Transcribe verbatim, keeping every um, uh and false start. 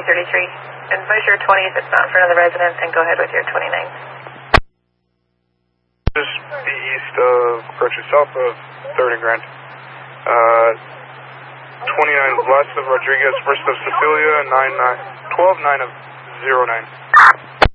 thirty-three. Advise your twenty if it's not in front of the residence, and go ahead with your twenty-nine. Just be east of, correction, south of third and Grand. Uh, twenty-nine west of Rodriguez, first of Cecilia, nine nine, twelve nine of zero nine.